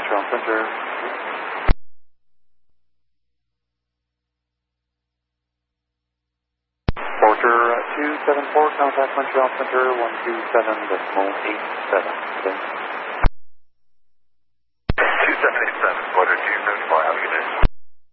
Montreal Center. Porter 274, contact Montreal Center 127.87. Okay.